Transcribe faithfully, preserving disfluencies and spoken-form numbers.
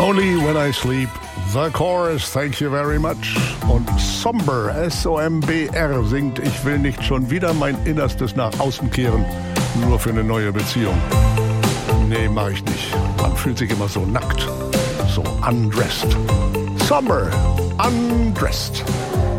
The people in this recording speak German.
Only When I Sleep, The Chorus, thank you very much. Und Somber, S O M B R, singt Ich will nicht schon wieder mein Innerstes nach außen kehren, nur für eine neue Beziehung. Nee, mach ich nicht. Man fühlt sich immer so nackt, so undressed. Somber, Undressed.